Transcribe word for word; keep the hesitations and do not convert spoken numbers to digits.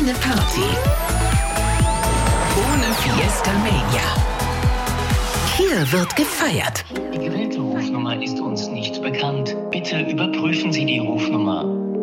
Keine Party ohne Fiesta Mania. Hier wird gefeiert. Die gewählte Rufnummer ist uns nicht bekannt. Bitte überprüfen Sie die Rufnummer.